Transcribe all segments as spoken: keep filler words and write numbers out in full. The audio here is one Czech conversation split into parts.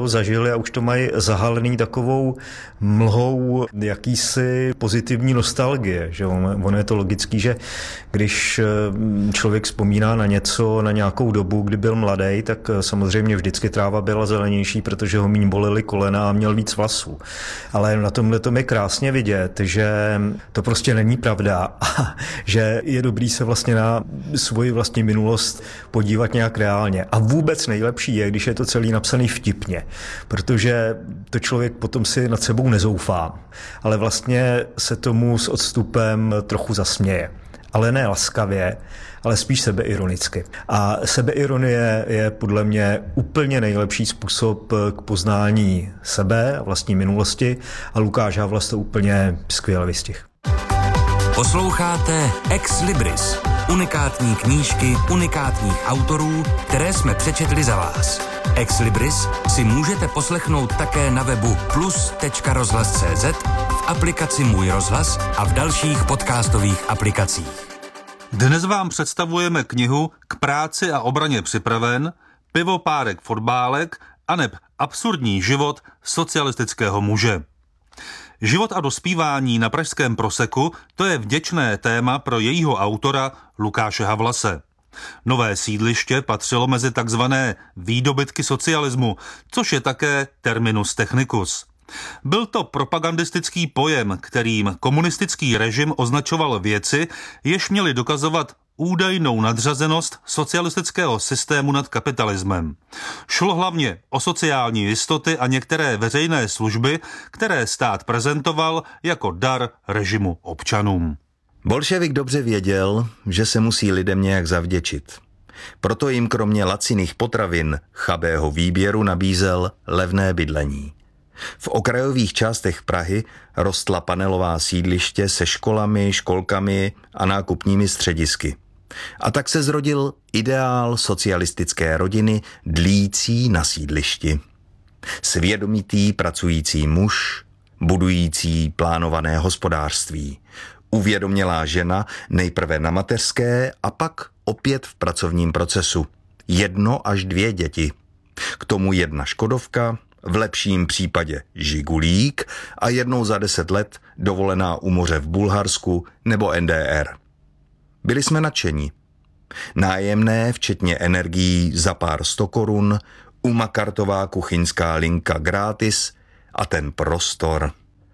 toho zažili a už to mají zahalený takovou mlhou jakýsi pozitivní nostalgie. Že ono je to logický, že když člověk vzpomíná na něco, na nějakou dobu, kdy byl mladý, tak samozřejmě vždycky tráva byla zelenější, protože ho míň bolely kolena a měl víc vlasů. Ale na tomhle to je krásně vidět, že to prostě není pravda a že je dobrý se vlastně na svoji vlastní minulost podívat nějak reálně. A vůbec nejlepší je, když je to celý napsaný vtipně, protože to člověk potom si nad sebou nezoufá, ale vlastně se tomu s odstupem trochu zasměje. Ale ne laskavě, ale spíš sebeironicky. A sebeironie je podle mě úplně nejlepší způsob k poznání sebe a vlastní minulosti a Lukáš Havlas to úplně skvěle vystihl. Posloucháte Ex Libris, unikátní knížky unikátních autorů, které jsme přečetli za vás. Ex Libris si můžete poslechnout také na webu plus tečka rozhlas tečka cé zet, v aplikaci Můj rozhlas a v dalších podcastových aplikacích. Dnes vám představujeme knihu K práci a obraně připraven, Pivo, párek, fotbálek aneb Absurdní život socialistického muže. Život a dospívání na pražském Proseku, to je vděčné téma pro jejího autora Lukáše Havlase. Nové sídliště patřilo mezi takzvané výdobytky socialismu, což je také terminus technicus. Byl to propagandistický pojem, kterým komunistický režim označoval věci, jež měly dokazovat údajnou nadřazenost socialistického systému nad kapitalismem. Šlo hlavně o sociální jistoty a některé veřejné služby, které stát prezentoval jako dar režimu občanům. Bolševik dobře věděl, že se musí lidem nějak zavděčit. Proto jim kromě laciných potravin, chabého výběru nabízel levné bydlení. V okrajových částech Prahy rostla panelová sídliště se školami, školkami a nákupními středisky. A tak se zrodil ideál socialistické rodiny dlící na sídlišti. Svědomitý pracující muž, budující plánované hospodářství. Uvědomělá žena nejprve na mateřské a pak opět v pracovním procesu. Jedno až dvě děti. K tomu jedna škodovka, v lepším případě žigulík a jednou za deset let dovolená u moře v Bulharsku nebo N D R. Byli jsme nadšení. Nájemné, včetně energií za pár sto korun, umakartová kuchyňská linka gratis a ten prostor.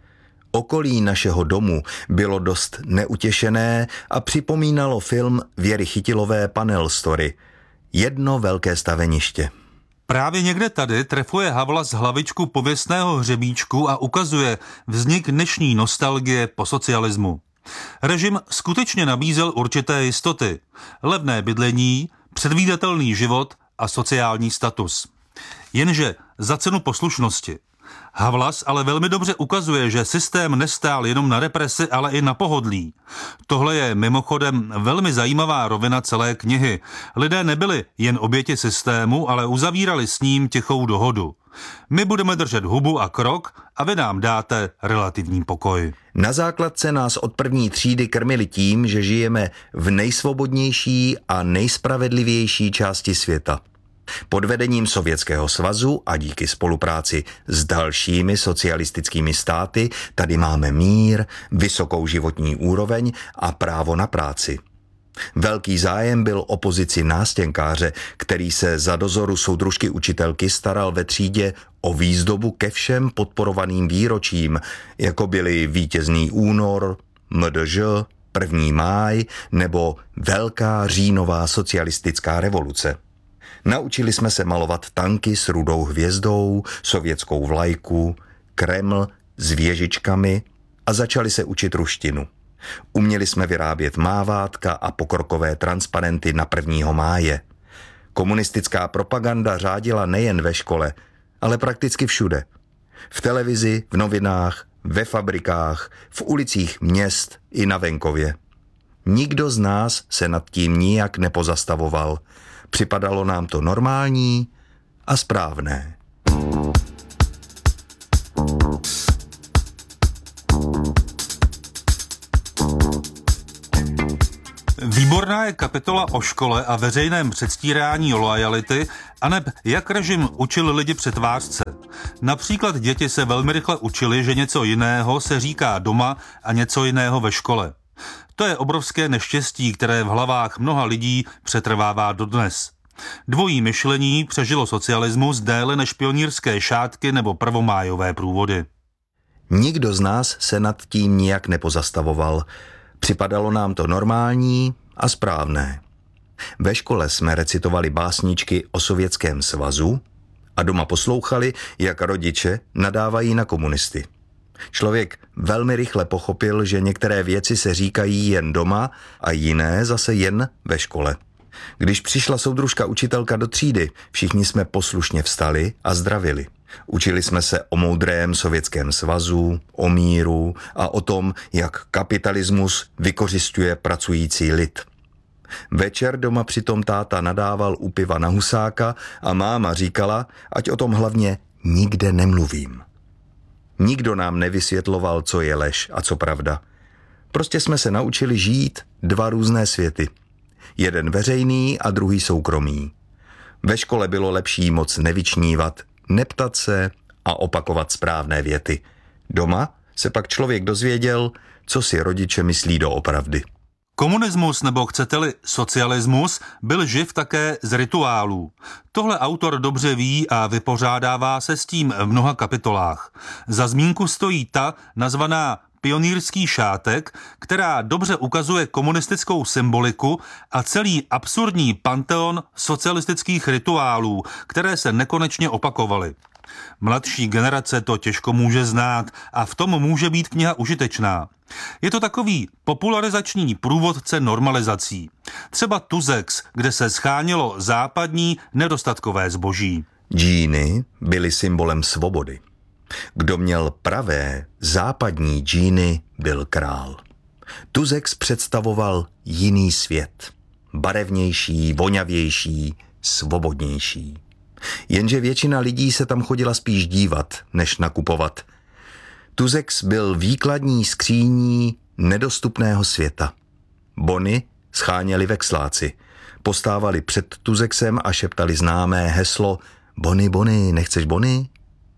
Okolí našeho domu bylo dost neutěšené a připomínalo film Věry Chytilové Panel Story. Jedno velké staveniště. Právě někde tady trefuje Havlas hlavičku pověstného hřebíčku a ukazuje vznik dnešní nostalgie po socialismu. Režim skutečně nabízel určité jistoty. Levné bydlení, předvídatelný život a sociální status. Jenže za cenu poslušnosti. Havlas ale velmi dobře ukazuje, že systém nestál jenom na represi, ale i na pohodlí. Tohle je mimochodem velmi zajímavá rovina celé knihy. Lidé nebyli jen oběti systému, ale uzavírali s ním tichou dohodu. My budeme držet hubu a krok a vy nám dáte relativní pokoj. Na základce nás od první třídy krmili tím, že žijeme v nejsvobodnější a nejspravedlivější části světa. Pod vedením Sovětského svazu a díky spolupráci s dalšími socialistickými státy tady máme mír, vysokou životní úroveň a právo na práci. Velký zájem byl o pozici nástěnkáře, který se za dozoru soudružky učitelky staral ve třídě o výzdobu ke všem podporovaným výročím, jako byly Vítězný únor, M D Ž, první máj nebo Velká říjnová socialistická revoluce. Naučili jsme se malovat tanky s rudou hvězdou, sovětskou vlajku, Kreml s věžičkami a začali se učit ruštinu. Uměli jsme vyrábět mávátka a pokrokové transparenty na prvního máje. Komunistická propaganda řádila nejen ve škole, ale prakticky všude. V televizi, v novinách, ve fabrikách, v ulicích měst i na venkově. Nikdo z nás se nad tím nijak nepozastavoval. Připadalo nám to normální a správné. Výborná je kapitola o škole a veřejném předstírání loajality, aneb jak režim učil lidi přetvářce. Například děti se velmi rychle učily, že něco jiného se říká doma a něco jiného ve škole. To je obrovské neštěstí, které v hlavách mnoha lidí přetrvává dodnes. Dvojí myšlení přežilo socialismus déle než pionýrské šátky nebo prvomájové průvody. Nikdo z nás se nad tím nijak nepozastavoval. Připadalo nám to normální a správné. Ve škole jsme recitovali básničky o Sovětském svazu a doma poslouchali, jak rodiče nadávají na komunisty. Člověk velmi rychle pochopil, že některé věci se říkají jen doma a jiné zase jen ve škole. Když přišla soudružka učitelka do třídy, všichni jsme poslušně vstali a zdravili. Učili jsme se o moudrém Sovětském svazu, o míru a o tom, jak kapitalismus vykořisťuje pracující lid. Večer doma přitom táta nadával u piva na Husáka a máma říkala, ať o tom hlavně nikde nemluvím. Nikdo nám nevysvětloval, co je lež a co pravda. Prostě jsme se naučili žít dva různé světy. Jeden veřejný a druhý soukromý. Ve škole bylo lepší moc nevyčnívat, neptat se a opakovat správné věty. Doma se pak člověk dozvěděl, co si rodiče myslí doopravdy. Komunismus, nebo chcete-li socialismus, byl živ také z rituálů. Tohle autor dobře ví a vypořádává se s tím v mnoha kapitolách. Za zmínku stojí ta nazvaná Pionýrský šátek, která dobře ukazuje komunistickou symboliku a celý absurdní panteon socialistických rituálů, které se nekonečně opakovaly. Mladší generace to těžko může znát a v tom může být kniha užitečná. Je to takový popularizační průvodce normalizací. Třeba Tuzex, kde se schánělo západní nedostatkové zboží. Džíny byly symbolem svobody. Kdo měl pravé západní džíny, byl král. Tuzex představoval jiný svět. Barevnější, voňavější, svobodnější. Jenže většina lidí se tam chodila spíš dívat, než nakupovat. Tuzex byl výkladní skříní nedostupného světa. Bony scháněli veksláci. Postávali před Tuzexem a šeptali známé heslo Bony, bony, nechceš bony?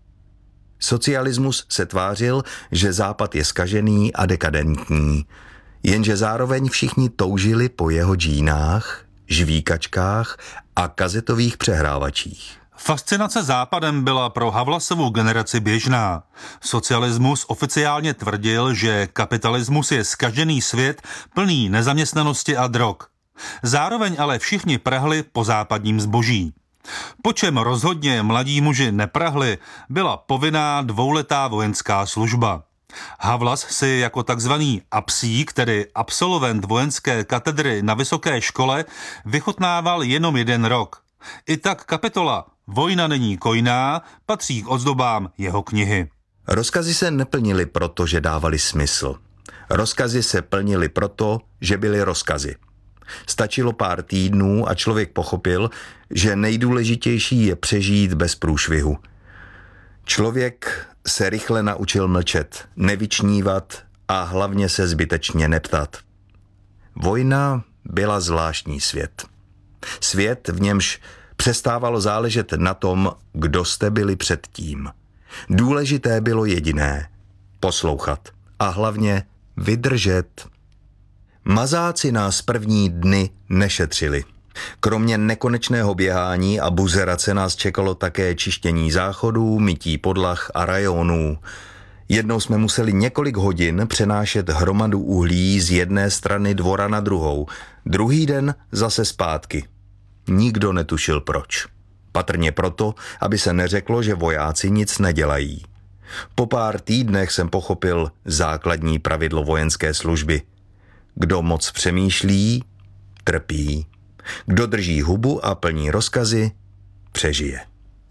Socialismus se tvářil, že západ je zkažený a dekadentní, jenže zároveň všichni toužili po jeho džínách, žvíkačkách a kazetových přehrávačích. Fascinace západem byla pro Havlasovu generaci běžná. Socialismus oficiálně tvrdil, že kapitalismus je zkažený svět plný nezaměstnanosti a drog. Zároveň ale všichni prahli po západním zboží. Po čem rozhodně mladí muži neprahli, byla povinná dvouletá vojenská služba. Havlas si jako takzvaný apsík, tedy absolvent vojenské katedry na vysoké škole, vychutnával jenom jeden rok. I tak kapitola Vojna není kojná patří k ozdobám jeho knihy. Rozkazy se neplnily proto, že dávali smysl. Rozkazy se plnily proto, že byly rozkazy. Stačilo pár týdnů a člověk pochopil, že nejdůležitější je přežít bez průšvihu. Člověk se rychle naučil mlčet, nevyčnívat a hlavně se zbytečně neptat. Vojna byla zvláštní svět. Svět, v němž přestávalo záležet na tom, kdo jste byli předtím. Důležité bylo jediné – poslouchat a hlavně vydržet. Mazáci nás první dny nešetřili. Kromě nekonečného běhání a buzerace nás čekalo také čištění záchodů, mytí podlah a rajonů. Jednou jsme museli několik hodin přenášet hromadu uhlí z jedné strany dvora na druhou, druhý den zase zpátky. Nikdo netušil proč. Patrně proto, aby se neřeklo, že vojáci nic nedělají. Po pár týdnech jsem pochopil základní pravidlo vojenské služby. Kdo moc přemýšlí, trpí. Kdo drží hubu a plní rozkazy, přežije.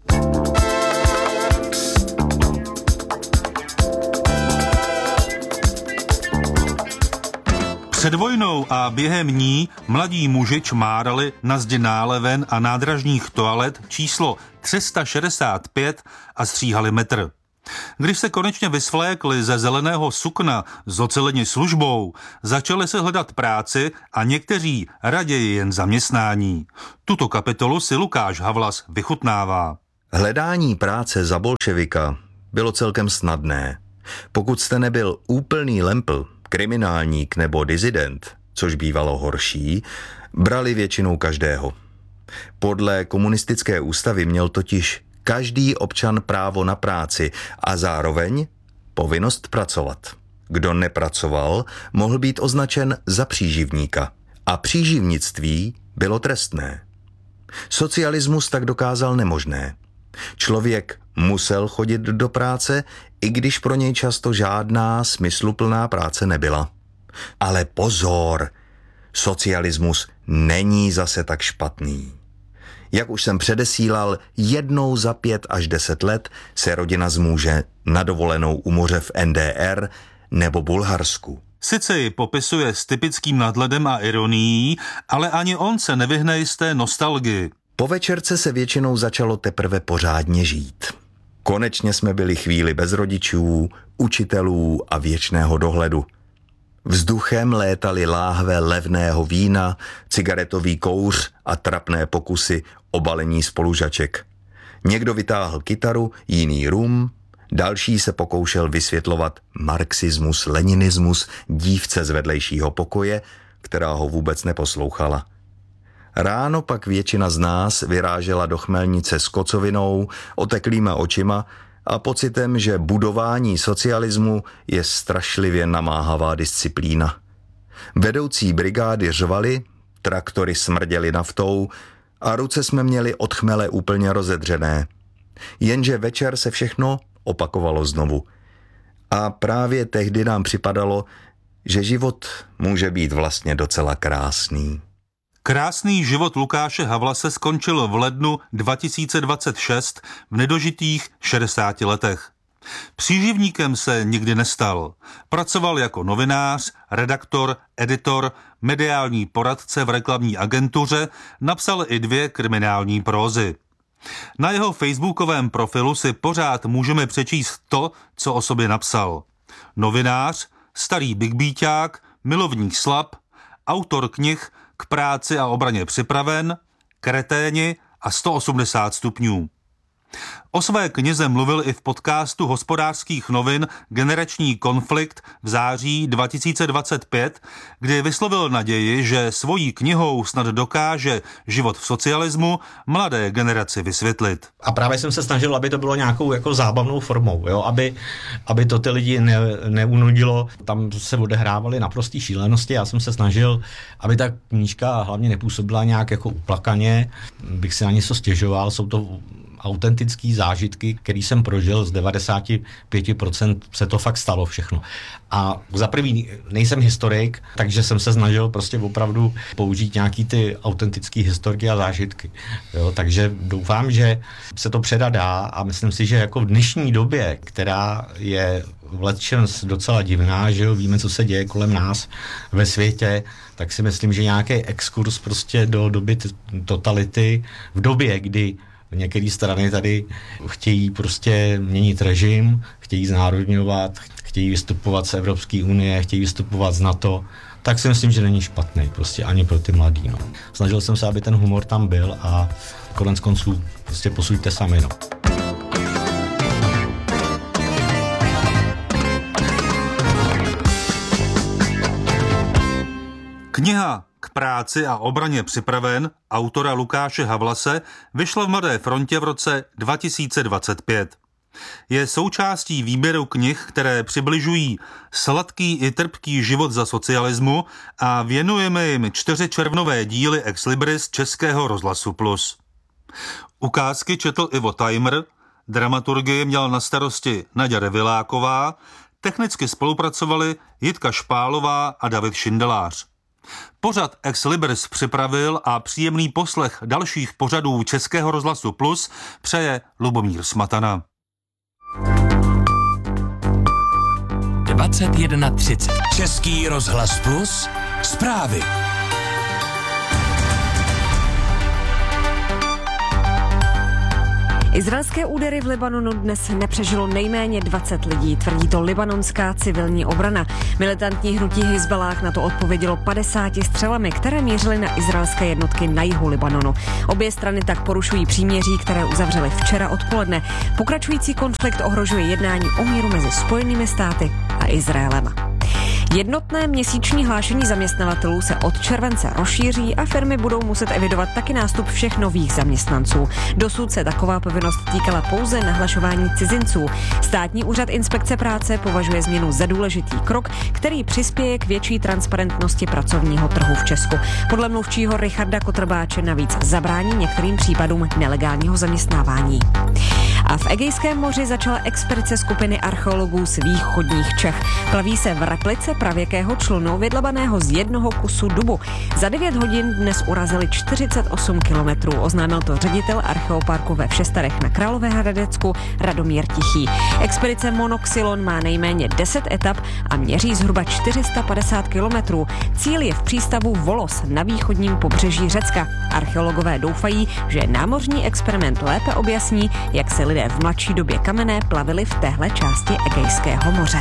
Před vojnou a během ní mladí muži čmárali na zdi náleven a nádražních toalet číslo tři sta šedesát pět a stříhali metr. Když se konečně vysvlékli ze zeleného sukna s oceleni službou, začali se hledat práci a někteří raději jen zaměstnání. Tuto kapitolu si Lukáš Havlas vychutnává. Hledání práce za bolševika bylo celkem snadné. Pokud jste nebyl úplný lempl, kriminálník nebo dizident, což bývalo horší, brali většinou každého. Podle komunistické ústavy měl totiž každý občan právo na práci a zároveň povinnost pracovat. Kdo nepracoval, mohl být označen za příživníka a příživnictví bylo trestné. Socialismus tak dokázal nemožné. Člověk musel chodit do práce, i když pro něj často žádná smysluplná práce nebyla. Ale pozor, socialismus není zase tak špatný. Jak už jsem předesílal, jednou za pět až deset let se rodina zmůže na dovolenou u moře v N D R nebo Bulharsku. Sice ji popisuje s typickým nadhledem a ironií, ale ani on se nevyhne z té nostalgii. Po večerce se většinou začalo teprve pořádně žít. Konečně jsme byli chvíli bez rodičů, učitelů a věčného dohledu. Vzduchem létaly láhve levného vína, cigaretový kouř a trapné pokusy o balení spolužaček. Někdo vytáhl kytaru, jiný rum, další se pokoušel vysvětlovat marxismus, leninismus dívce z vedlejšího pokoje, která ho vůbec neposlouchala. Ráno pak většina z nás vyrážela do chmelnice s kocovinou, oteklýma očima a pocitem, že budování socialismu je strašlivě namáhavá disciplína. Vedoucí brigády řvali, traktory smrděly naftou a ruce jsme měli od chmele úplně rozedřené. Jenže večer se všechno opakovalo znovu. A právě tehdy nám připadalo, že život může být vlastně docela krásný. Krásný život Lukáše Havlase skončil v lednu dva tisíce dvacet šest v nedožitých šedesáti letech. Příživníkem se nikdy nestal. Pracoval jako novinář, redaktor, editor, mediální poradce v reklamní agentuře, napsal i dvě kriminální prózy. Na jeho facebookovém profilu si pořád můžeme přečíst to, co o sobě napsal. Novinář, starý bigbeaťák, milovník slab, autor knih K práci a obraně připraven, Kreténi a sto osmdesát stupňů. O své knize mluvil i v podcastu Hospodářských novin Generační konflikt v září dva tisíce dvacet pět, kdy vyslovil naději, že svojí knihou snad dokáže život v socialismu mladé generaci vysvětlit. A právě jsem se snažil, aby to bylo nějakou jako zábavnou formou, jo? Aby, aby to ty lidi ne, neunudilo. Tam se odehrávaly naprostý šílenosti. Já jsem se snažil, aby ta knížka hlavně nepůsobila nějak jako uplakaně, bych si na něco stěžoval. Jsou to autentický zážitky, který jsem prožil, z devadesát pět procent se to fakt stalo všechno. A za prvý nejsem historik, takže jsem se snažil prostě opravdu použít nějaký ty autentický historiky a zážitky. Jo, takže doufám, že se to předat dá a myslím si, že jako v dnešní době, která je vletčens docela divná, že jo, víme, co se děje kolem nás ve světě, tak si myslím, že nějaký exkurs prostě do doby totality, v době, kdy některé strany tady chtějí prostě měnit režim, chtějí znárodňovat, chtějí vystupovat z Evropské unie, chtějí vystupovat z NATO, tak si myslím, že není špatný prostě ani pro ty mladý. No. Snažil jsem se, aby ten humor tam byl a konec konců prostě posuďte sami. No. Kniha K práci a obraně připraven autora Lukáše Havlase vyšla v Mladé frontě v roce dva tisíce dvacet pět. Je součástí výběru knih, které přibližují sladký i trpký život za socialismu a věnujeme jim čtyři červnové díly Ex Libris Českého rozhlasu Plus. Ukázky četl Ivo Tajmr, dramaturgii měl na starosti Naďa Reviláková, technicky spolupracovali Jitka Špálová a David Šindelář. Pořad Ex Libris připravil a příjemný poslech dalších pořadů Českého rozhlasu Plus přeje Lubomír Smatana. dvacet jedna třicet Český rozhlas Plus zprávy. Izraelské údery v Libanonu dnes nepřežilo nejméně dvacet lidí, tvrdí to libanonská civilní obrana. Militantní hnutí Hizballáh na to odpovědělo padesáti střelami, které mířily na izraelské jednotky na jihu Libanonu. Obě strany tak porušují příměří, které uzavřely včera odpoledne. Pokračující konflikt ohrožuje jednání o míru mezi Spojenými státy a Izraelem. Jednotné měsíční hlášení zaměstnavatelů se od července rozšíří a firmy budou muset evidovat taky nástup všech nových zaměstnanců. Dosud se taková povinnost týkala pouze nahlašování cizinců. Státní úřad inspekce práce považuje změnu za důležitý krok, který přispěje k větší transparentnosti pracovního trhu v Česku. Podle mluvčího Richarda Kotrbáče navíc zabrání některým případům nelegálního zaměstnávání. A v Egejském moři začala expedice skupiny archeologů z východních Čech. Plaví se v replice pravěkého člunu vydlabaného z jednoho kusu dubu. Za devět hodin dnes urazili čtyřicet osm kilometrů, oznámil to ředitel archeoparku ve Všestarech na Královéhradecku Radomír Tichý. Expedice Monoxylon má nejméně deset etap a měří zhruba čtyři sta padesát kilometrů. Cíl je v přístavu Volos na východním pobřeží Řecka. Archeologové doufají, že námořní experiment lépe objasní, jak se lidé v mladší době kamenné plavili v téhle části Egejského moře.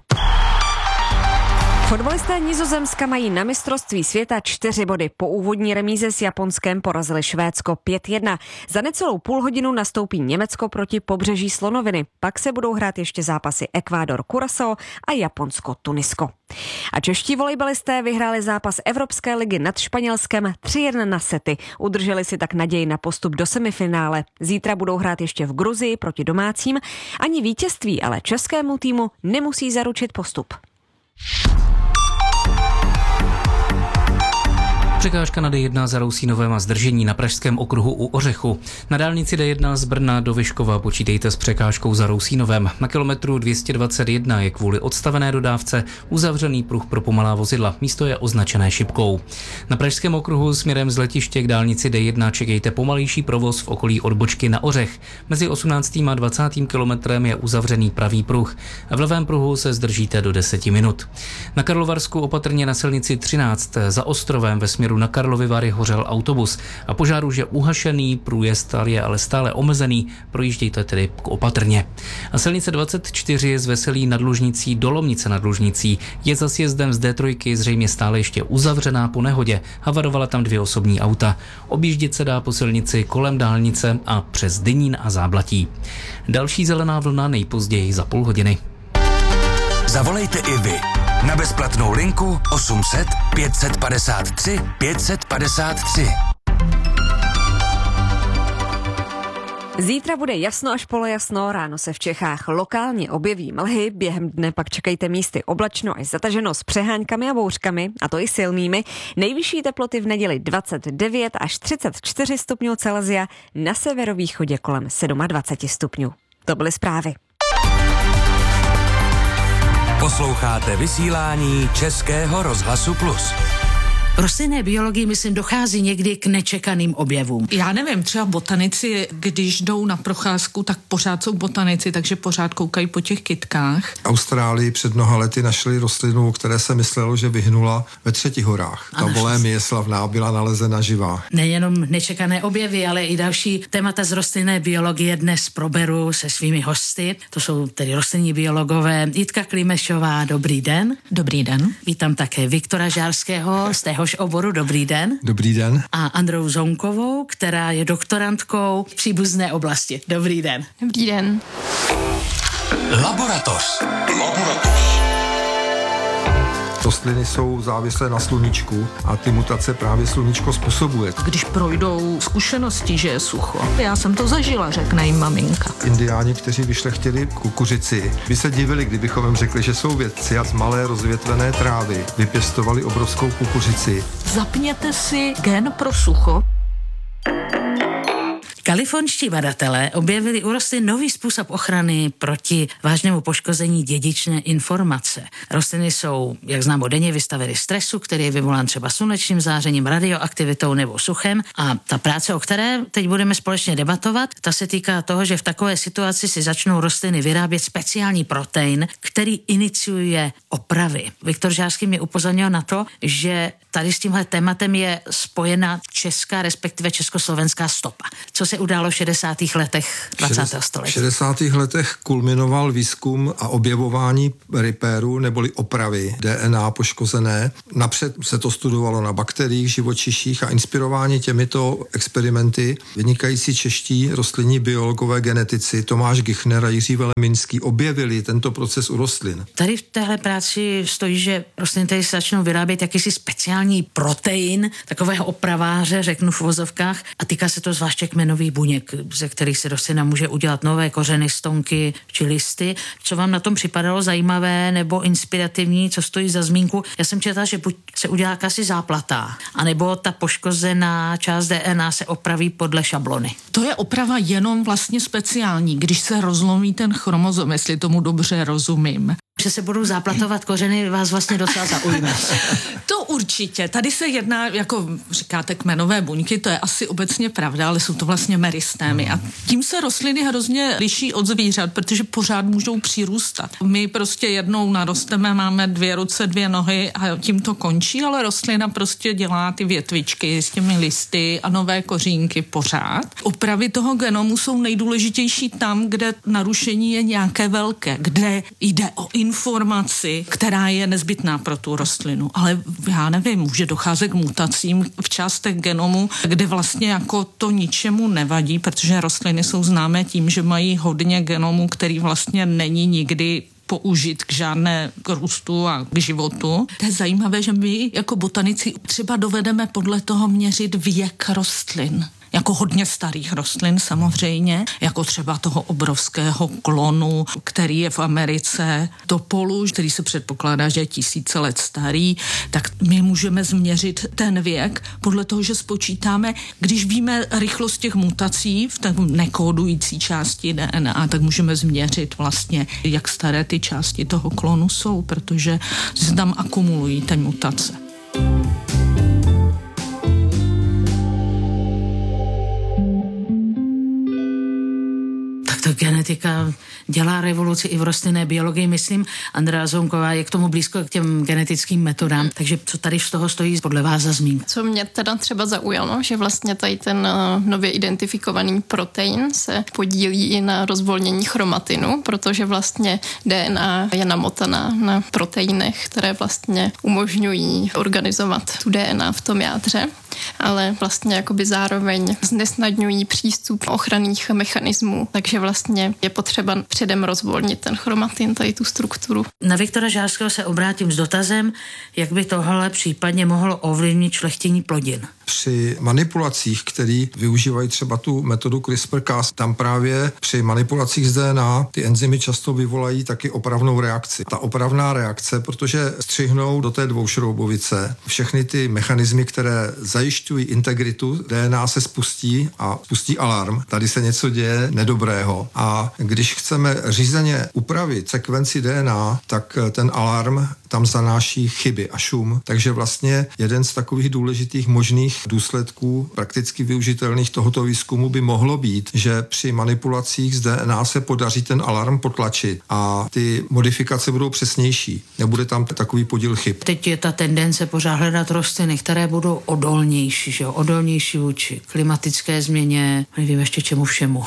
Fotbalisté Nizozemska mají na mistrovství světa čtyři body. Po úvodní remíze s Japonskem porazili Švédsko pět jedna. Za necelou půl hodinu nastoupí Německo proti pobřeží Slonoviny. Pak se budou hrát ještě zápasy Ekvádor Curaçao a Japonsko Tunisko. A čeští volejbalisté vyhráli zápas Evropské ligy nad Španělskem tři jedna na sety. Udrželi si tak naději na postup do semifinále. Zítra budou hrát ještě v Gruzii proti domácím. Ani vítězství ale českému týmu nemusí zaručit postup. Překážka na D jedna za Rousínovem a zdržení na pražském okruhu u Ořechu. Na dálnici D jedna z Brna do Vyškova počítejte s překážkou za Rousínovem. Na kilometru dvě stě dvacet jedna je kvůli odstavené dodávce uzavřený pruh pro pomalá vozidla. Místo je označené šipkou. Na pražském okruhu směrem z letiště k dálnici D jedna čekejte pomalejší provoz v okolí odbočky na Ořech. Mezi osmnáctým a dvacátým kilometrem je uzavřený pravý pruh. V levém pruhu se zdržíte do deseti minut. Na Karlovarsku opatrně na silnici třináct za Ostrovem ve směru na Karlovy Vary hořel autobus a požár už je uhašený, průjezd je ale stále omezený, projíždějte tedy opatrně. A silnice dvacet čtyři z Veselí nad Lužnicí do Lomnice nad Lužnicí je za sjezdem z D tři zřejmě stále ještě uzavřená po nehodě. Havarovala tam dvě osobní auta. Objíždět se dá po silnici kolem dálnice a přes Dynín a Záblatí. Další zelená vlna nejpozději za půl hodiny. Zavolejte i vy na bezplatnou linku osm set pět set padesát tři pět set padesát tři. Zítra bude jasno až polojasno, ráno se v Čechách lokálně objeví mlhy, během dne pak čekejte místy oblačno až zataženo s přeháňkami a bouřkami, a to i silnými. Nejvyšší teploty v neděli dvacet devět až třicet čtyři stupňů Celsia, na severovýchodě kolem dvacet sedm stupňů. To byly zprávy. Posloucháte vysílání Českého rozhlasu Plus. V rostlinné biologii, myslím, dochází někdy k nečekaným objevům. Já nevím, třeba botanici, když jdou na procházku, tak pořád jsou botanici, takže pořád koukají po těch kytkách. V Austrálii před mnoha lety našli rostlinu, které se myslelo, že vyhnula ve Třetihorách. Ta bolémie slavná byla nalezena živá. Nejenom nečekané objevy, ale i další témata z rostlinné biologie dnes proberu se svými hosty. To jsou tedy rostlinní biologové Jitka Klimešová, dobrý den. Dobrý den. Vítám také Viktora Žárského z téhož oboru, dobrý den. Dobrý den. A Androu Zonkovou, která je doktorantkou v příbuzné oblasti. Dobrý den. Dobrý den. Laboratoř. Laboratoř. Rostliny jsou závislé na sluníčku a ty mutace právě sluníčko způsobuje. Když projdou zkušenosti, že je sucho. Já jsem to zažila, řekne jim maminka. Indiáni, kteří vyšlechtili kukuřici, by se divili, kdybychom jim řekli, že jsou vědci a z malé rozvětvené trávy vypěstovali obrovskou kukuřici. Zapněte si gen pro sucho. Kalifornští badatelé objevili u rostlin nový způsob ochrany proti vážnému poškození dědičné informace. Rostliny jsou, jak známo, denně vystaveny stresu, který je vyvolán třeba slunečním zářením, radioaktivitou nebo suchem, a ta práce, o které teď budeme společně debatovat, ta se týká toho, že v takové situaci si začnou rostliny vyrábět speciální protein, který iniciuje opravy. Viktor Žárský mě upozornil na to, že tady s tímhle tématem je spojena česká, respektive československá stopa. Co se událo v šedesátých letech dvacátého století? V šedesátých letech kulminoval výzkum a objevování repéru neboli opravy D N A poškozené. Napřed se to studovalo na bakteriích, živočiších a inspirováni těmito experimenty vynikající čeští rostlinní biologové genetici Tomáš Gichner a Jiří Veleminský objevili tento proces u rostlin. Tady v téhle práci stojí, že rostliny tady se začnou vyrábět jakýsi speciální protein, takového opraváře, řeknu v uvozovkách, a týká se to zvláště kmenových buněk, ze kterých se rostlina může udělat nové kořeny, stonky či listy. Co vám na tom připadalo zajímavé nebo inspirativní, co stojí za zmínku? Já jsem četla, že buď se udělá jakási záplata, anebo ta poškozená část D N A se opraví podle šablony. To je oprava jenom vlastně speciální, když se rozlomí ten chromozom, jestli tomu dobře rozumím. Že se budou záplatovat kořeny, vás vlastně docela zaujme. To určitě. Tady se jedná, jako říkáte, kmenové buňky, to je asi obecně pravda, ale jsou to vlastně meristémy. A tím se rostliny hrozně liší od zvířat, protože pořád můžou přirůstat. My prostě jednou narosteme, máme dvě ruce, dvě nohy a tím to končí, ale rostlina prostě dělá ty větvičky s těmi listy a nové kořínky pořád. Opravy toho genomu jsou nejdůležitější tam, kde narušení je nějaké velké, kde jde o informaci, která je nezbytná pro tu rostlinu. Ale já nevím, může docházet k mutacím v částech genomu, kde vlastně jako to ničemu nevadí, protože rostliny jsou známé tím, že mají hodně genomu, který vlastně není nikdy použit k žádné k růstu a k životu. To je zajímavé, že my jako botanici třeba dovedeme podle toho měřit věk rostlin. Jako hodně starých rostlin samozřejmě, jako třeba toho obrovského klonu, který je v Americe, topolu, který se předpokládá, že je tisíce let starý, tak my můžeme změřit ten věk podle toho, že spočítáme, když víme rychlost těch mutací v té nekódující části D N A, tak můžeme změřit vlastně, jak staré ty části toho klonu jsou, protože se tam akumulují ty mutace. To genetika dělá revoluci i v rostlinné biologii, myslím. Andrea Zounková je k tomu blízko k těm genetickým metodám, takže co tady z toho stojí podle vás za zmínku? Co mě teda třeba zaujalo, že vlastně tady ten nově identifikovaný protein se podílí i na rozvolnění chromatinu, protože vlastně D N A je namotaná na proteinech, které vlastně umožňují organizovat tu D N A v tom jádře, ale vlastně jakoby zároveň znesnadňují přístup ochranných mechanismů, takže vlastně je potřeba předem rozvolnit ten chromatin, tady tu strukturu. Na Viktora Žárského se obrátím s dotazem, jak by tohle případně mohlo ovlivnit šlechtění plodin. Při manipulacích, které využívají třeba tu metodu CRISPR Cas, tam právě při manipulacích z D N A ty enzymy často vyvolají taky opravnou reakci. Ta opravná reakce, protože střihnou do té dvoušroubovice všechny ty mechanismy, které zajišťují integritu, D N A se spustí a spustí alarm. Tady se něco děje nedobrého. A když chceme řízeně upravit sekvenci D N A, tak ten alarm tam zanáší chyby a šum. Takže vlastně jeden z takových důležitých možných důsledků prakticky využitelných tohoto výzkumu by mohlo být, že při manipulacích z D N A se podaří ten alarm potlačit a ty modifikace budou přesnější. Nebude tam takový podíl chyb. Teď je ta tendence pořád hledat rostliny, které budou odolnější, že jo? Odolnější vůči klimatické změně, nevím ještě čemu všemu,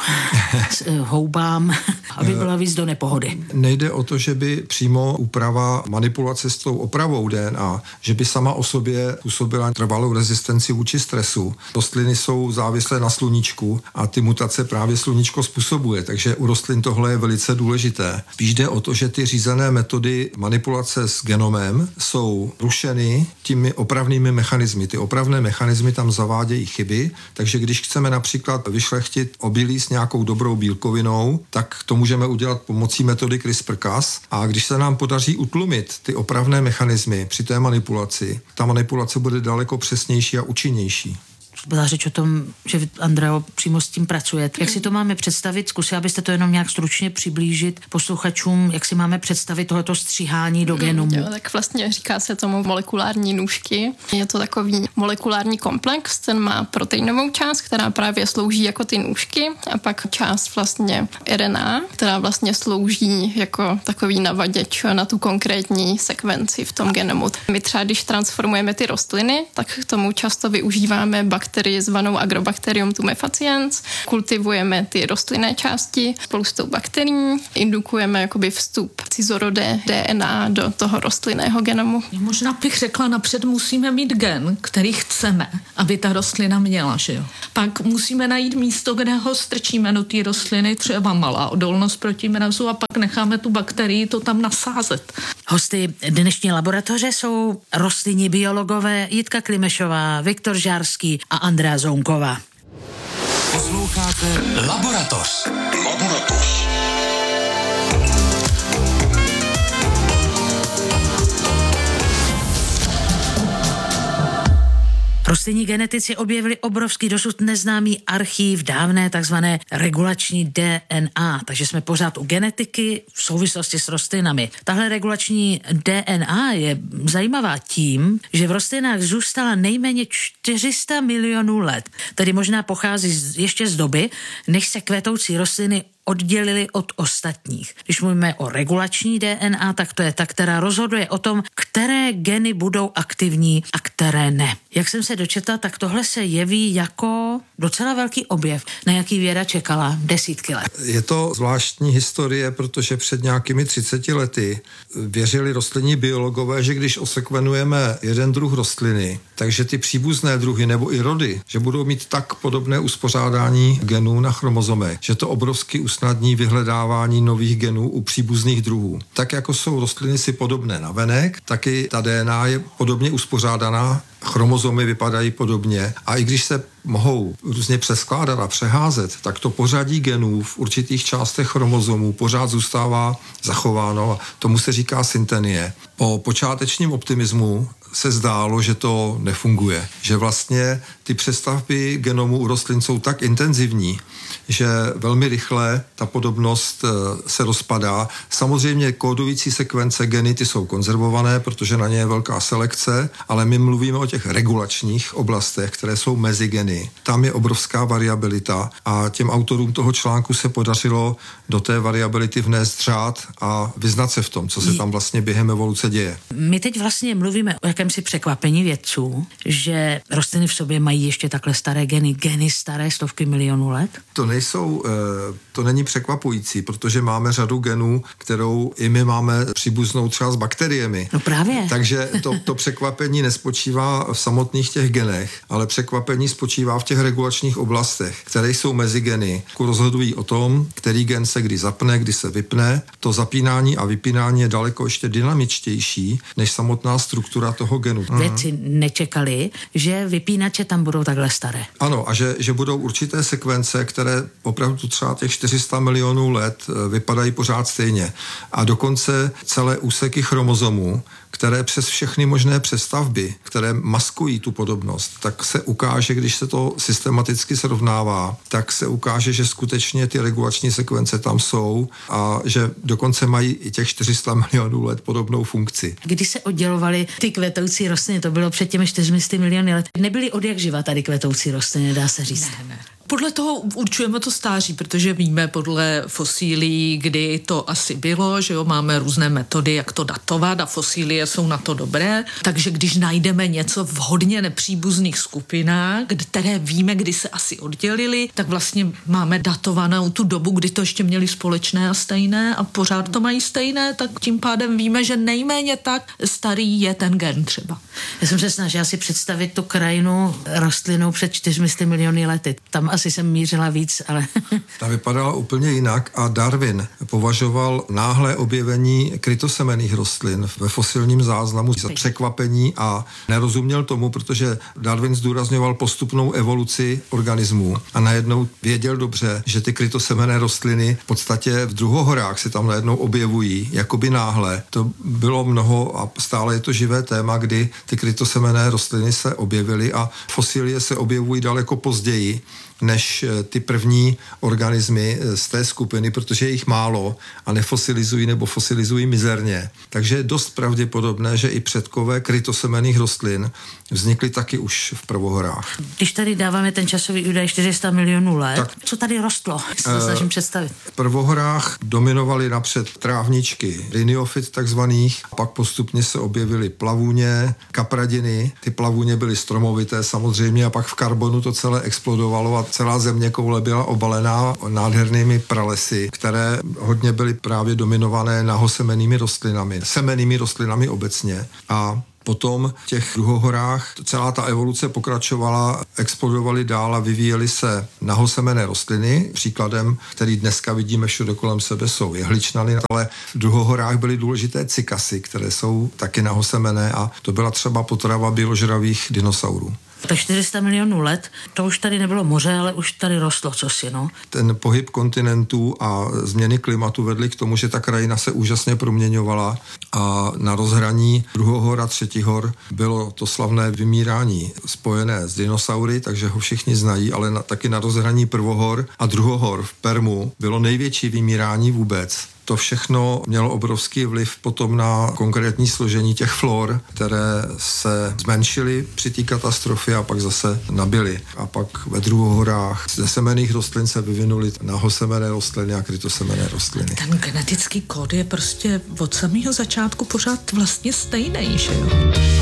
houbám, aby byla víc do nepohody. Nejde o to, že by přímo úprava manipulace s tou opravou D N A, že by sama o sobě působila trvalou rezistenci vůči stresu. Rostliny jsou závislé na sluníčku a ty mutace právě sluníčko způsobuje, takže u rostlin tohle je velice důležité. Spíš jde o to, že ty řízené metody manipulace s genomem jsou rušeny těmi opravnými mechanismy. Ty opravné mechanismy tam zavádějí chyby, takže když chceme například vyšlechtit obilí s nějakou dobrou bílkovinou, tak to můžeme udělat pomocí metody CRISPR Cas a když se nám podaří utlumit ty opravné mechanismy při té manipulaci, ta manipulace bude daleko přesnější a účinnější. Byla řeč o tom, že vy, Andreo, přímo s tím pracujete. Jak si to máme představit? Zkusila byste to jenom nějak stručně přiblížit posluchačům, jak si máme představit tohleto stříhání do genomu? Jo, tak vlastně říká se tomu molekulární nůžky. Je to takový molekulární komplex, ten má proteinovou část, která právě slouží jako ty nůžky a pak část vlastně R N A, která vlastně slouží jako takový navaděč na tu konkrétní sekvenci v tom genomu. My třeba, když transformujeme ty rostliny, tak k tomu často využíváme bakterie, bakterii zvanou Agrobacterium tumefaciens. Kultivujeme ty rostlinné části spolu s tou bakterií, indukujeme jakoby vstup cizorodé D N A do toho rostlinného genomu. Možná bych řekla, napřed musíme mít gen, který chceme, aby ta rostlina měla, že jo. Pak musíme najít místo, kde ho strčíme do té rostliny, třeba malá odolnost proti mrazu, a pak necháme tu bakterii to tam nasázet. Hosty dnešní laboratoře jsou rostlinní biologové Jitka Klimešová, Viktor Žárský a Andrea Zounková. Posloucháte Laboratoř. Laboratoř. Rostlinní genetici objevili obrovský dosud neznámý archív dávné takzvané regulační D N A, takže jsme pořád u genetiky v souvislosti s rostlinami. Tahle regulační D N A je zajímavá tím, že v rostlinách zůstala nejméně čtyři sta milionů let, tedy možná pochází z, ještě z doby, než se kvetoucí rostliny oddělili od ostatních. Když mluvíme o regulační D N A, tak to je ta, která rozhoduje o tom, které geny budou aktivní a které ne. Jak jsem se dočetla, tak tohle se jeví jako docela velký objev, na jaký věda čekala desítky let. Je to zvláštní historie, protože před nějakými třiceti lety věřili rostlinní biologové, že když osekvenujeme jeden druh rostliny, takže ty příbuzné druhy nebo i rody, že budou mít tak podobné uspořádání genů na chromozomech, že to obrovsky usnadní vyhledávání nových genů u příbuzných druhů. Tak jako jsou rostliny si podobné navenek, tak i ta D N A je podobně uspořádaná, chromozomy vypadají podobně a i když se mohou různě přeskládat a přeházet, tak to pořadí genů v určitých částech chromozomů pořád zůstává zachováno a tomu se říká syntenie. Po počátečním optimismu se zdálo, že to nefunguje, že vlastně ty přestavby genomu u rostlin jsou tak intenzivní, že velmi rychle ta podobnost se rozpadá. Samozřejmě kódující sekvence geny ty jsou konzervované, protože na ně je velká selekce, ale my mluvíme o těch regulačních oblastech, které jsou mezi geny. Tam je obrovská variabilita a těm autorům toho článku se podařilo do té variability vnést řád a vyznat se v tom, co se tam vlastně během evoluce děje. My teď vlastně mluvíme o jakémsi překvapení vědců, že rostliny v sobě mají ještě takhle staré geny, geny staré stovky milionů let? To nejsou, to není překvapující, protože máme řadu genů, kterou i my máme příbuznou třeba s bakteriemi. No právě. Takže to, to překvapení nespočívá v samotných těch genech, ale překvapení spočívá v těch regulačních oblastech, které jsou mezi geny. Rozhodují o tom, který gen se kdy zapne, kdy se vypne. To zapínání a vypínání je daleko ještě dynamičtější než samotná struktura toho genu. Vědci nečekali, že vypínače tam budou takhle staré. Ano, a že, že budou určité sekvence, které opravdu třeba těch čtyři sta milionů let vypadají pořád stejně. A dokonce celé úseky chromozomů, které přes všechny možné přestavby, které maskují tu podobnost, tak se ukáže, když se to systematicky srovnává, tak se ukáže, že skutečně ty regulační sekvence tam jsou a že dokonce mají i těch čtyři sta milionů let podobnou funkci. Když se oddělovaly ty kvetoucí rostliny, to bylo před těmi čtyřmi sty miliony let, nebyly od jak živa tady kvetoucí rostliny, dá se říct. Ne, ne. Podle toho určujeme to stáří, protože víme podle fosílií, kdy to asi bylo, že jo, máme různé metody, jak to datovat a fosílie jsou na to dobré. Takže když najdeme něco v hodně nepříbuzných skupinách, které víme, kdy se asi oddělili, tak vlastně máme datovanou tu dobu, kdy to ještě měli společné a stejné a pořád to mají stejné, tak tím pádem víme, že nejméně tak starý je ten gen třeba. Já jsem se snažila si představit tu krajinu rostlinou před čtyřmi sty miliony lety. Tam asi jsem mířila víc, ale... Ta vypadala úplně jinak a Darwin považoval náhlé objevení krytosemenných rostlin ve fosilním záznamu za překvapení a nerozuměl tomu, protože Darwin zdůrazňoval postupnou evoluci organismů a najednou věděl dobře, že ty krytosemenné rostliny v podstatě v druhohorách se tam najednou objevují, jakoby náhle. To bylo mnoho a stále je to živé téma, kdy ty krytosemenné rostliny se objevily a fosilie se objevují daleko později, než ty první organismy z té skupiny, protože je jich málo a nefosilizují nebo fosilizují mizerně. Takže je dost pravděpodobné, že i předkové krytosemenných rostlin vznikly taky už v prvohorách. Když tady dáváme ten časový údaj čtyři sta milionů let, tak, co tady rostlo? Se to snažím představit. V prvohorách dominovaly napřed trávničky, riniofit takzvaných, pak postupně se objevily plavůně, kapradiny. Ty plavůně byly stromovité samozřejmě a pak v karbonu to celé explodovalo a celá zeměkoule byla obalená nádhernými pralesy, které hodně byly právě dominované nahosemennými rostlinami, semennými rostlinami obecně. A potom v těch druhohorách celá ta evoluce pokračovala, explodovaly dál a vyvíjely se nahosemenné rostliny. Příkladem, který dneska vidíme všude kolem sebe, jsou jehličnany, ale v druhohorách byly důležité cykasy, které jsou taky nahosemenné a to byla třeba potrava běložravých dinosaurů. Tak čtyři sta milionů let, to už tady nebylo moře, ale už tady rostlo cosi, no. Ten pohyb kontinentů a změny klimatu vedly k tomu, že ta krajina se úžasně proměňovala a na rozhraní druhohor a třetihor bylo to slavné vymírání spojené s dinosaury, takže ho všichni znají, ale na, taky na rozhraní prvohor a druhohor v Permu bylo největší vymírání vůbec. To všechno mělo obrovský vliv potom na konkrétní složení těch flor, které se zmenšily při té katastrofě a pak zase nabily. A pak ve druhohorách ze semenných rostlin se vyvinuly nahosemenné rostliny a krytosemenné rostliny. Ten genetický kód je prostě od samého začátku pořád vlastně stejný, že jo?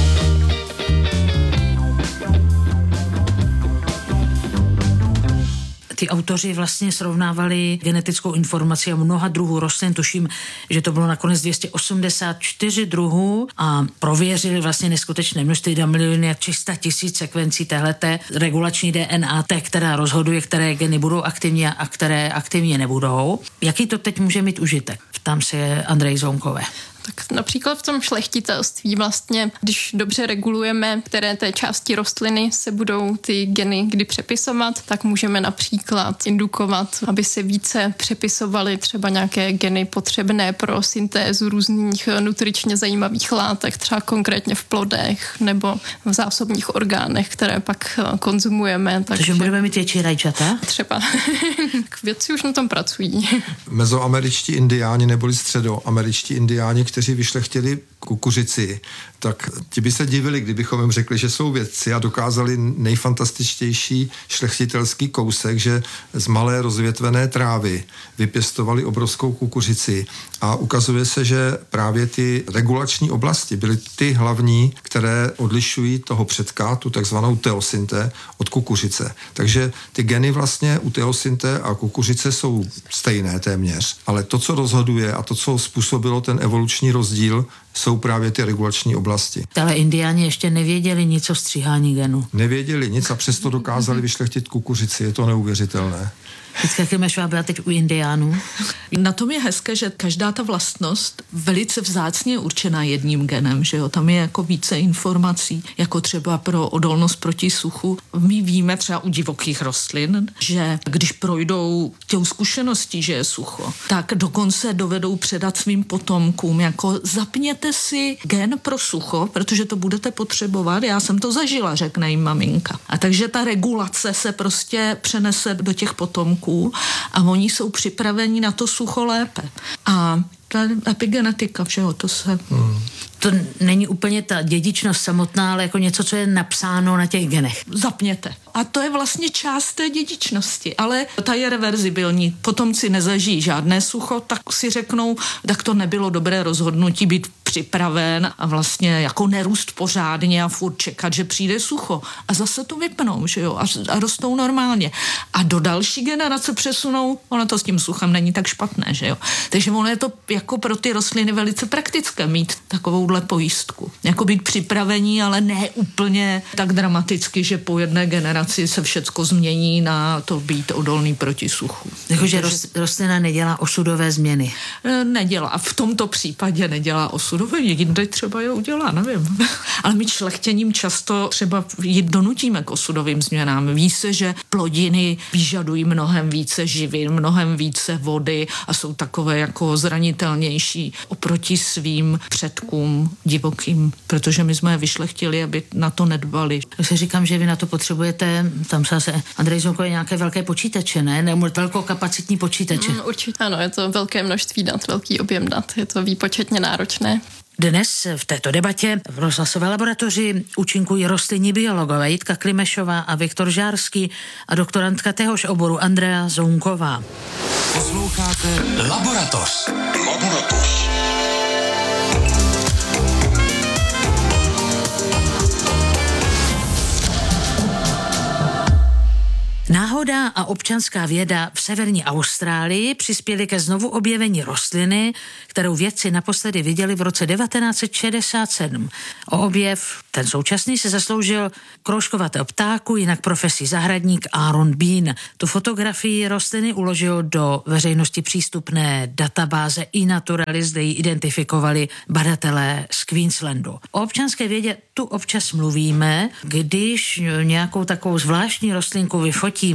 Ty autoři vlastně srovnávali genetickou informaci o mnoha druhů rostlin, tuším, že to bylo nakonec dvě stě osmdesát čtyři druhů a prověřili vlastně neskutečné množství, dva miliony a tři sta tisíc sekvencí téhleté regulační D N A, té, která rozhoduje, které geny budou aktivní a které aktivně nebudou. Jaký to teď může mít užitek? Ptám se Andrej Zounkové. Tak například v tom šlechtitelství vlastně, když dobře regulujeme, které té části rostliny se budou ty geny kdy přepisovat, tak můžeme například indukovat, aby se více přepisovaly třeba nějaké geny potřebné pro syntézu různých nutričně zajímavých látek, třeba konkrétně v plodech nebo v zásobních orgánech, které pak konzumujeme. Takže, takže budeme mít větší rajčata? Třeba. Vědci už na tom pracují. Mezoameričtí indiáni neboli středoameričtí indiáni, kteří vyšlechtili kukuřici, tak ti by se divili, kdybychom jim řekli, že jsou vědci a dokázali nejfantastičtější šlechtitelský kousek, že z malé rozvětvené trávy vypěstovali obrovskou kukuřici a ukazuje se, že právě ty regulační oblasti byly ty hlavní, které odlišují toho předka, tu takzvanou teosynté, od kukuřice. Takže ty geny vlastně u teosynté a kukuřice jsou stejné téměř, ale to, co rozhoduje a to, co způsobilo ten evoluční rozdíl, jsou právě ty regulační oblasti. Ale indiáni ještě nevěděli nic o stříhání genů. Nevěděli nic a přesto dokázali vyšlechtit kukuřici. Je to neuvěřitelné. Vždycky máš byla teď u indiánů. Na tom je hezké, že každá ta vlastnost velice vzácně je určená jedním genem, že jo? Tam je jako více informací, jako třeba pro odolnost proti suchu. My víme třeba u divokých rostlin, že když projdou těm zkušeností, že je sucho, tak dokonce dovedou předat svým potomkům, jako zapněte si gen pro sucho, protože to budete potřebovat. Já jsem to zažila, řekne jim maminka. A takže ta regulace se prostě přenese do těch potomků a oni jsou připraveni na to sucho lépe. A ta epigenetika, všeho, to se... Hmm. To není úplně ta dědičnost samotná, ale jako něco, co je napsáno na těch genech. Zapněte. A to je vlastně část té dědičnosti, ale ta je reverzibilní. Potomci nezažijí žádné sucho, tak si řeknou, tak to nebylo dobré rozhodnutí být připraven a vlastně jako nerůst pořádně a furt čekat, že přijde sucho. A zase to vypnou, že jo, a, a rostou normálně. A do další generace přesunou, ono to s tím suchem není tak špatné, že jo. Takže ono je to jako pro ty rostliny velice praktické mít takovouhle pojistku. Jako být připravení, ale ne úplně tak dramaticky, že po jedné generaci se všecko změní na to být odolný proti suchu. Jakože rostlina nedělá osudové změny. Nedělá. A v tomto případě nedělá osudové, jinde třeba je udělá, nevím. Ale my šlechtěním často třeba jít donutíme k osudovým změnám. Ví se, že plodiny vyžadují mnohem více živin, mnohem více vody a jsou takové jako zranitelnější oproti svým předkům divokým, protože my jsme je vyšlechtili, aby na to nedbali. Tak si říkám, že vy na to potřebujete nějaké, tam se zase Andrej Zonkové nějaké velké počítače, ne? Nebo velkokapacitní počítače. Mm, určitě ano, je to velké množství dat, velký objem dat, je to výpočetně náročné. Dnes v této debatě v rozhlasové laboratoři účinkují rostlinní biologové Jitka Klimešová a Viktor Žárský a doktorantka téhož oboru Andrea Zounková. Posloucháte Laboratoř. Laboratoř. Náhoda a občanská věda v severní Austrálii přispěly ke znovu objevení rostliny, kterou vědci naposledy viděli v roce devatenáct set šedesát sedm. O objev, ten současný, se zasloužil kroužkovatého ptáku, jinak profesí zahradník Aaron Bean. Tu fotografii rostliny uložil do veřejnosti přístupné databáze iNaturalist, kde ji identifikovali badatelé z Queenslandu. O občanské vědě tu občas mluvíme, když nějakou takovou zvláštní rostlinku vyfotíme.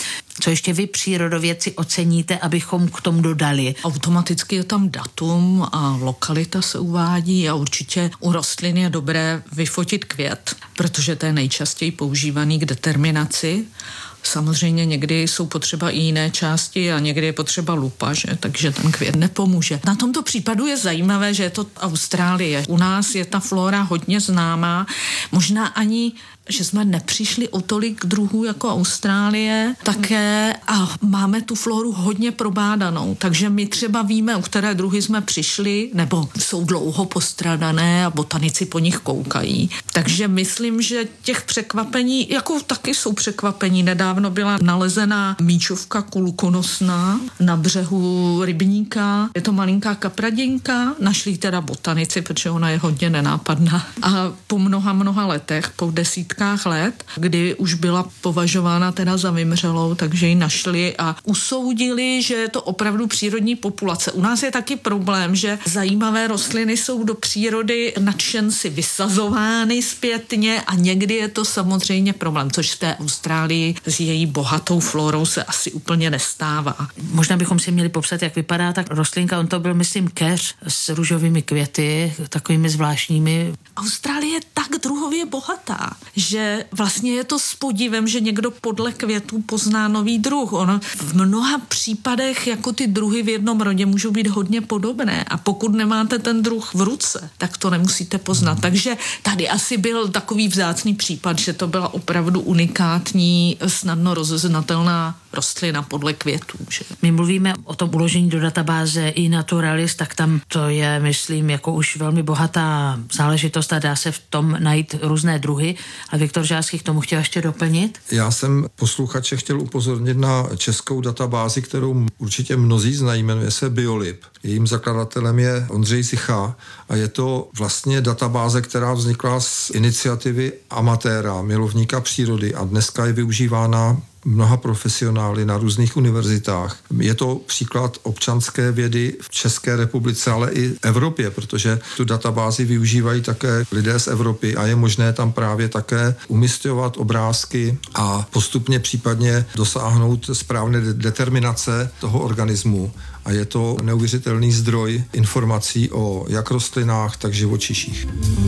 Co ještě vy, přírodovědci, oceníte, abychom k tomu dodali? Automaticky je tam datum a lokalita se uvádí a určitě u rostlin je dobré vyfotit květ, protože to je nejčastěji používaný k determinaci. Samozřejmě někdy jsou potřeba i jiné části a někdy je potřeba lupa, že? Takže ten květ nepomůže. Na tomto případu je zajímavé, že je to Austrálie. U nás je ta flora hodně známá, možná ani že jsme nepřišli o tolik druhů jako Austrálie také a máme tu floru hodně probádanou, takže my třeba víme, u které druhy jsme přišli, nebo jsou dlouho postradané a botanici po nich koukají. Takže myslím, že těch překvapení, jako taky jsou překvapení. Nedávno byla nalezená míčovka kulkonosná na břehu rybníka. Je to malinká kapradinka, našli teda botanici, protože ona je hodně nenápadná. A po mnoha, mnoha letech, po desítkách let, kdy už byla považována teda za vymřelou, takže ji našli a usoudili, že je to opravdu přírodní populace. U nás je taky problém, že zajímavé rostliny jsou do přírody nadšenci vysazovány zpětně a někdy je to samozřejmě problém, což v té Austrálii s její bohatou florou se asi úplně nestává. Možná bychom si měli popsat, jak vypadá ta rostlinka. On to byl, myslím, keř s růžovými květy, takovými zvláštními. Austrálie je tak druhově bohatá, že vlastně je to s podívem, že někdo podle květů pozná nový druh. Ono v mnoha případech jako ty druhy v jednom rodě můžou být hodně podobné a pokud nemáte ten druh v ruce, tak to nemusíte poznat. Takže tady asi byl takový vzácný případ, že to byla opravdu unikátní, snadno rozeznatelná rostlina podle květů. Že? My mluvíme o tom uložení do databáze iNaturalist, tak tam to je, myslím, jako už velmi bohatá záležitost a dá se v tom najít různé druhy. A Viktor Žárský k tomu chtěl ještě doplnit? Já jsem posluchače chtěl upozornit na českou databázi, kterou určitě mnozí znají, jmenuje se Biolib. Jejím zakladatelem je Ondřej Zicha a je to vlastně databáze, která vznikla z iniciativy amatéra, milovníka přírody a dneska je využívána mnoha profesionály na různých univerzitách. Je to příklad občanské vědy v České republice, ale i Evropě, protože tu databázi využívají také lidé z Evropy a je možné tam právě také umisťovat obrázky a postupně případně dosáhnout správné de- determinace toho organismu. A je to neuvěřitelný zdroj informací o jak rostlinách, tak živočiších.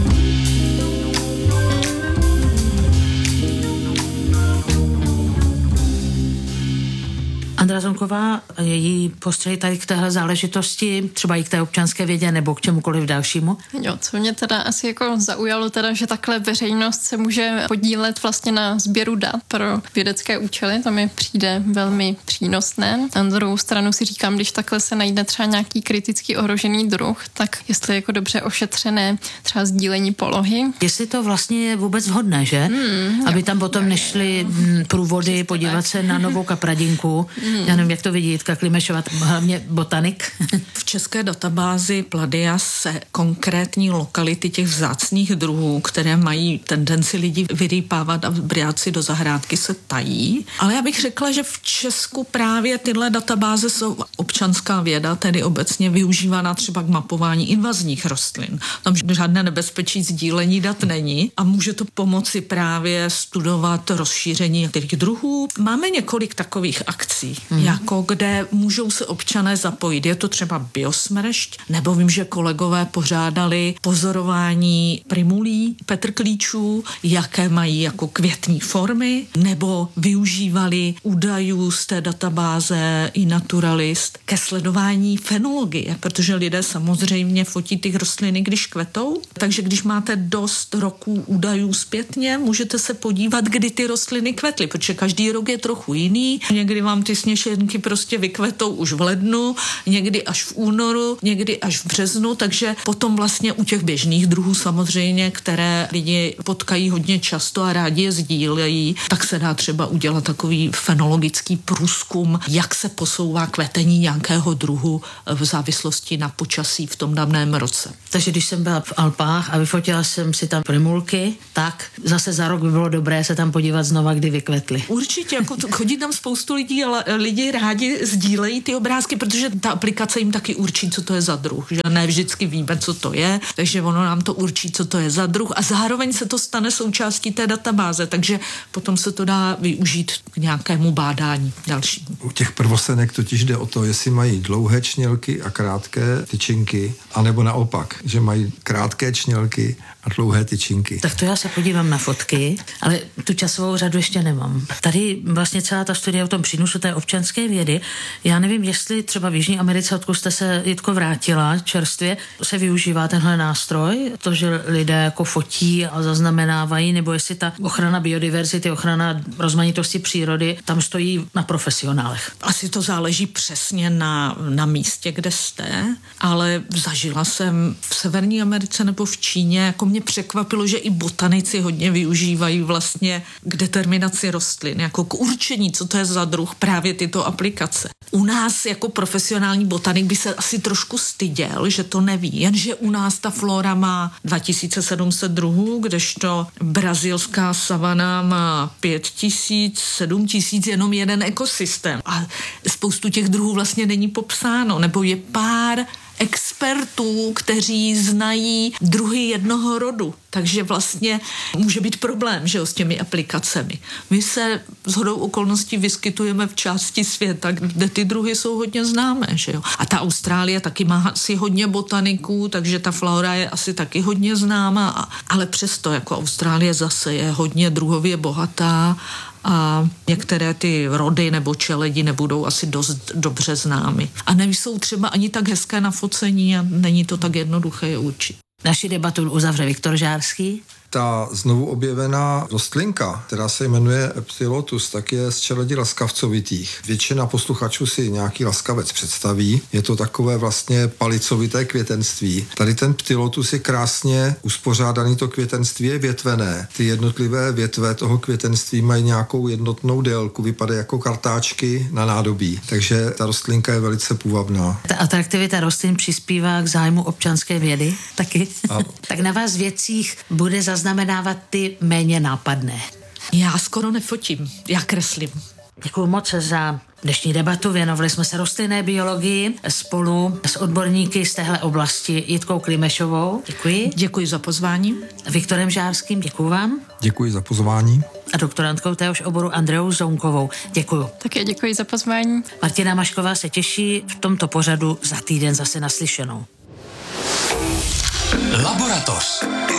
Andrea Zounková, její postřehy tady k téhle záležitosti, třeba i k té občanské vědě nebo k čemukoliv dalšímu? Jo, co mě teda asi jako zaujalo, teda, že takhle veřejnost se může podílet vlastně na sběru dat pro vědecké účely, to mi přijde velmi přínosné. Na druhou stranu si říkám, když takhle se najde třeba nějaký kriticky ohrožený druh, tak jestli jako dobře ošetřené třeba sdílení polohy. Jestli to vlastně je vůbec vhodné, že? Hmm, Aby jo, tam potom jo, nešly jo. průvody, podívat se na novou kapradinku. Hmm. Já nevím, jak to vidí Jitka Klimešová, hlavně botanik. V české databázi Pladia se konkrétní lokality těch vzácných druhů, které mají tendenci lidi vyrýpávat a brát si do zahrádky, se tají. Ale já bych řekla, že v Česku právě tyhle databáze jsou občanská věda, tedy obecně využívaná třeba k mapování invazních rostlin. Tam žádné nebezpečí sdílení dat není a může to pomoci právě studovat rozšíření některých druhů. Máme několik takových akcí. Hmm. Jak jako kde můžou se občané zapojit. Je to třeba biosmršť, nebo vím, že kolegové pořádali pozorování primulí, petrklíčů, jaké mají jako květní formy, nebo využívali údajů z té databáze iNaturalist ke sledování fenologie, protože lidé samozřejmě fotí ty rostliny, když kvetou, takže když máte dost roků údajů zpětně, můžete se podívat, kdy ty rostliny kvetly, protože každý rok je trochu jiný. Někdy vám ty sněženky prostě vykvetou už v lednu, někdy až v únoru, někdy až v březnu, takže potom vlastně u těch běžných druhů samozřejmě, které lidi potkají hodně často a rádi je sdílejí, tak se dá třeba udělat takový fenologický průzkum, jak se posouvá kvetení nějakého druhu v závislosti na počasí v tom daném roce. Takže když jsem byla v Alpách a vyfotila jsem si tam primulky, tak zase za rok by bylo dobré se tam podívat znova, kdy vykvetly. Určitě, jako chodí tam spoustu lidí, ale lidi rádi sdílejí ty obrázky, protože ta aplikace jim taky určí, co to je za druh, že ne vždycky víme, co to je, takže ono nám to určí, co to je za druh a zároveň se to stane součástí té databáze, takže potom se to dá využít k nějakému bádání dalšímu. U těch prvosenek totiž jde o to, jestli mají dlouhé čnělky a krátké tyčinky, anebo naopak, že mají krátké čnělky a dlouhé tyčinky. Tak to já se podívám na fotky, ale tu časovou řadu ještě nemám. Tady vlastně celá ta studie o tom přínosu té občanské vědy, já nevím, jestli třeba v Jižní Americe, odkud jste se, Jitko, vrátila čerstvě, se využívá tenhle nástroj, to, že lidé jako fotí a zaznamenávají, nebo jestli ta ochrana biodiverzity, ochrana rozmanitosti přírody tam stojí na profesionálech. Asi to záleží přesně na, na místě, kde jste, ale zažila jsem v Severní Americe nebo v Číně, jako mě překvapilo, že i botanici hodně využívají vlastně k determinaci rostlin, jako k určení, co to je za druh, právě tyto aplikace. U nás jako profesionální botanik by se asi trošku styděl, že to neví, jenže u nás ta flora má dva tisíce sedm set druhů, kdežto brazilská savana má pět tisíc, sedm tisíc, jenom jeden ekosystém. A spoustu těch druhů vlastně není popsáno, nebo je pár expertů, kteří znají druhy jednoho rodu. Takže vlastně může být problém, že jo, s těmi aplikacemi. My se shodou okolností vyskytujeme v části světa, kde ty druhy jsou hodně známé, že jo. A ta Austrálie taky má asi hodně botaniků, takže ta flora je asi taky hodně známá, ale přesto jako Austrálie zase je hodně druhově bohatá a některé ty rody nebo čeledi nebudou asi dost dobře známy. A nejsou třeba ani tak hezké na focení a není to tak jednoduché je určit. Naši debatu uzavře Viktor Žárský. Ta znovu objevená rostlinka, která se jmenuje Ptylotus, tak je z čeledi laskavcovitých. Většina posluchačů si nějaký laskavec představí. Je to takové vlastně palicovité květenství. Tady ten Ptylotus je krásně uspořádaný, to květenství je větvené. Ty jednotlivé větve toho květenství mají nějakou jednotnou délku, vypadají jako kartáčky na nádobí. Takže ta rostlinka je velice půvabná. Ta atraktivita rostlin přispívá k zájmu občanské vědy taky. A... tak na vás věcích bude zase znamenávat ty méně nápadné. Já skoro nefotím, já kreslím. Děkuji moc za dnešní debatu. Věnovali jsme se rostlinné biologii spolu s odborníky z téhle oblasti Jitkou Klimešovou. Děkuji. Děkuji za pozvání. Viktorem Žárským, děkuji vám. Děkuji za pozvání. A doktorantkou téhož oboru Andreou Zounkovou. Děkuji. Také děkuji za pozvání. Martina Mašková se těší v tomto pořadu za týden zase naslyšenou. Laboratoř.